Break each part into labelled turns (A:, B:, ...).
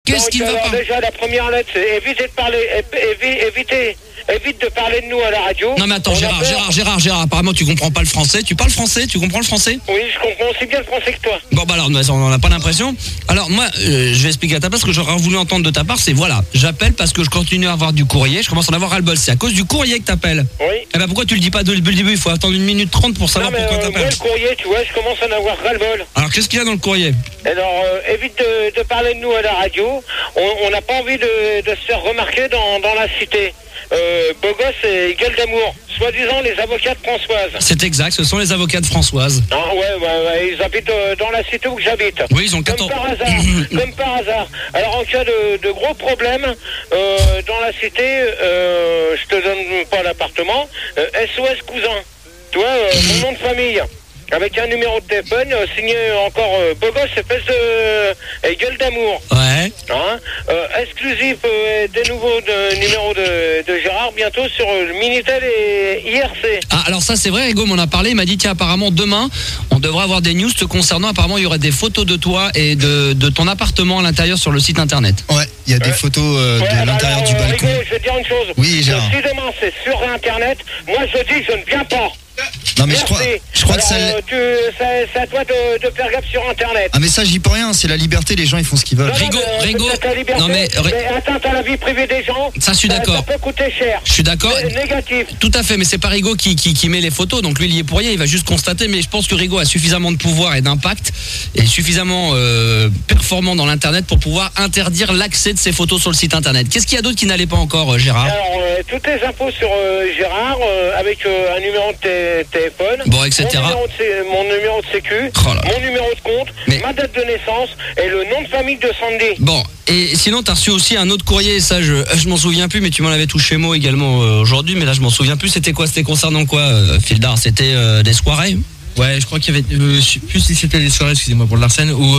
A: Qu'est-ce qui ne va pas?
B: Déjà, la première lettre, c'est éviter de parler, évite de parler de nous à la radio.
A: Non mais attends, Gérard, apparemment tu comprends pas le français. Tu parles français? Tu comprends le français?
B: Oui, je comprends aussi bien le français que toi.
A: Bon bah alors, on n'en a pas l'impression. Alors moi, je vais expliquer à ta part ce que j'aurais voulu entendre de ta part, c'est voilà, j'appelle parce que je continue à avoir du courrier, je commence à en avoir ras-le-bol. C'est à cause du courrier que t'appelles.
B: Oui.
A: Eh ben pourquoi tu le dis pas depuis le début? Il faut attendre 1 minute 30 pour savoir pourquoi t'appelles.
B: Moi, le courrier, tu vois, je commence à en avoir ras-le-bol.
A: Alors qu'est-ce qu'il y a dans le courrier?
B: Alors, évite de parler de nous à la radio. On n'a pas envie de se faire remarquer dans la cité. Beau gosse et gueule d'amour. Soi-disant les avocats de Françoise.
A: C'est exact, ce sont les avocats de Françoise.
B: Ah ouais, ils habitent dans la cité où j'habite.
A: Oui, ils ont 14...
B: Comme par hasard. Alors en cas de gros problèmes dans la cité, je te donne pas l'appartement, SOS cousin. Toi, mon nom de famille. Avec un numéro de téléphone signé encore beau gosse, espèce de gueule d'amour.
A: Ouais.
B: Hein, exclusif des nouveaux numéros de Gérard bientôt sur le Minitel et IRC.
A: Ah alors ça c'est vrai, Ego m'en a parlé, il m'a dit tiens apparemment demain on devrait avoir des news te concernant, apparemment il y aurait des photos de toi et de ton appartement à l'intérieur sur le site internet.
C: Ouais, il y a des photos de l'intérieur du balcon.
B: Rigo, je vais te dire une chose.
C: Oui, Gérard.
B: Si demain c'est sur internet, moi je dis je ne viens pas.
C: Non mais
B: merci.
C: je crois que ça...
B: c'est à toi de faire gaffe sur internet.
C: Ah mais ça j'y peux rien, c'est la liberté, les gens ils font ce qu'ils veulent.
A: Rigo,
B: non mais atteinte à la vie privée des gens.
A: Ça je suis d'accord.
B: Ça peut coûter cher.
A: Je suis d'accord.
B: Négatif.
A: Tout à fait, mais c'est pas Rigo qui met les photos, donc lui il y est pour rien, il va juste constater, mais je pense que Rigo a suffisamment de pouvoir et d'impact et suffisamment performant dans l'internet pour pouvoir interdire l'accès de ces photos sur le site internet. Qu'est-ce qu'il y a d'autre qui n'allait pas encore, Gérard?
B: Alors toutes les infos sur Gérard avec un numéro de téléphone.
A: Bon, etc.
B: Mon numéro de sécu, mon numéro de compte, ma date de naissance et le nom de famille de Sandy.
A: Bon, et sinon t'as reçu aussi un autre courrier, ça je m'en souviens plus, mais tu m'en avais touché mot également aujourd'hui, mais là je m'en souviens plus. C'était quoi? C'était concernant quoi, Fildar? C'était des soirées?
D: Ouais, je crois qu'il y avait, je sais plus si c'était des soirées, excusez-moi pour l'arsène, ou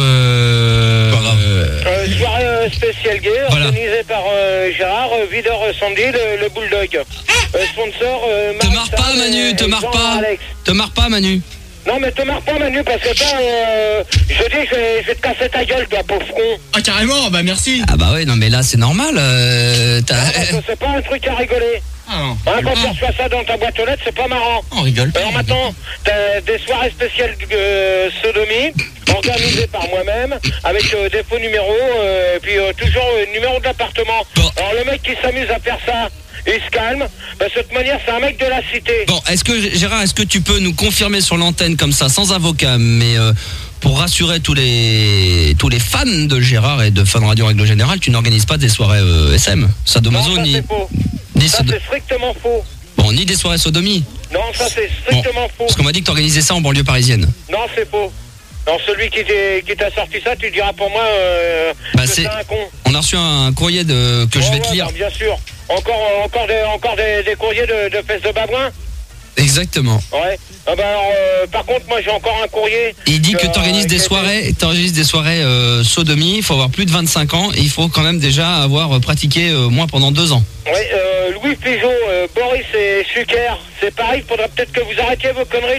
B: soirée spéciale gay, voilà. Organisée par Gérard, videur Sandy, le bulldog. Sponsor
A: te marre pas Manu, te marre pas. Te marre pas Manu.
B: Non mais te marre pas Manu parce que toi, je dis je vais te casser ta gueule toi pauvre con.
D: Ah carrément, bah merci.
A: Ah bah ouais, non mais là c'est normal.
B: C'est pas un truc à rigoler.
D: Ah non.
B: Hein, quand tu reçois ça dans ta boîte aux lettres, c'est pas marrant.
D: On rigole.
B: Alors maintenant, t'as des soirées spéciales sodomie, organisées par moi-même, avec des faux numéros, et puis toujours numéro d'appartement. Bon. Alors le mec qui s'amuse à faire ça, il se calme, parce que de toute manière c'est un mec de la cité.
A: Bon, Gérard, est-ce que tu peux nous confirmer sur l'antenne comme ça, sans avocat, mais pour rassurer tous les fans de Gérard et de Fun Radio en règle générale, tu n'organises pas des soirées SM, sadomaso
B: non, ça,
A: ni...
B: c'est faux. Ça c'est strictement faux.
A: Bon, ni des soirées sodomie.
B: Non, ça c'est strictement faux.
A: Parce qu'on m'a dit que tu organisais ça en banlieue parisienne.
B: Non, c'est faux. Alors celui qui t'a sorti ça, tu diras pour moi que c'est un con.
A: On a reçu un courrier que je vais te lire.
B: Bah, bien sûr. Encore des courriers de fesses de babouin.
A: Exactement.
B: Ouais. Ah bah alors, par contre, moi j'ai encore un courrier.
A: Il dit que tu organises des soirées, sodomie, il faut avoir plus de 25 ans et il faut quand même déjà avoir pratiqué au moins pendant 2 ans.
B: Ouais, Louis Pigeot, Boris et Suker, c'est pareil, il faudra peut-être que vous arrêtiez vos conneries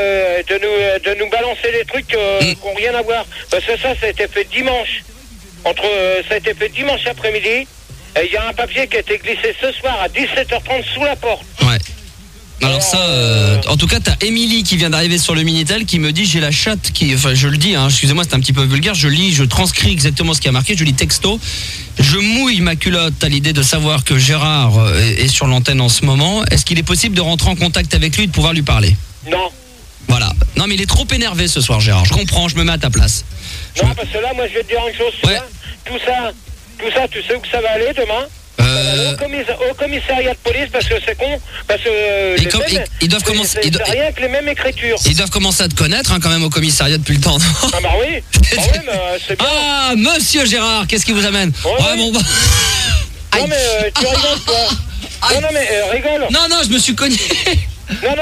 B: de nous balancer des trucs qui n'ont rien à voir. Parce que ça a été fait dimanche. Ça a été fait dimanche après-midi. Et il y a un papier qui a été glissé ce soir à 17h30 sous la porte.
A: Ouais. Alors ça, en tout cas, t'as Émilie qui vient d'arriver sur le Minitel qui me dit j'ai la chatte qui, enfin je le dis, hein, excusez-moi c'est un petit peu vulgaire, je transcris exactement ce qui a marqué, je lis texto, je mouille ma culotte à l'idée de savoir que Gérard est sur l'antenne en ce moment, est-ce qu'il est possible de rentrer en contact avec lui et de pouvoir lui parler?
B: Non.
A: Voilà, non mais il est trop énervé ce soir Gérard, je comprends, je me mets à ta place.
B: Non parce que là moi je vais te dire une chose, ouais. Tout ça, tu sais où ça va aller demain? Au commissariat de police parce que c'est con, parce que
A: ils doivent commencer,
B: rien que les mêmes écritures.
A: Ils doivent commencer à te connaître hein, quand même au commissariat depuis le temps. Non
B: ah bah oui. Ah ouais, mais c'est bien.
A: Ah monsieur Gérard, qu'est-ce qui vous amène?
B: Ouais,
A: bon bah.
B: Non mais tu rigoles toi. Non mais rigole.
A: Non je me suis cogné.
B: Non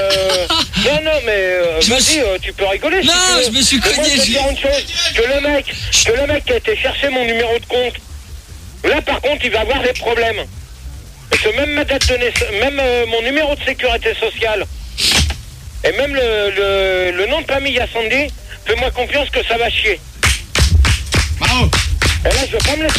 B: mais vas-y, tu peux rigoler.
A: Non,
B: si
A: je me suis cogné.
B: Moi, je vais te dire une chose, que le mec qui a été chercher mon numéro de compte. Là, par contre, il va avoir des problèmes. Parce que même ma date de naissance, même mon numéro de sécurité sociale, et même le nom de famille à Sandy, fais-moi confiance que ça va chier.
D: Bravo.
B: Et là, je vais pas me laisser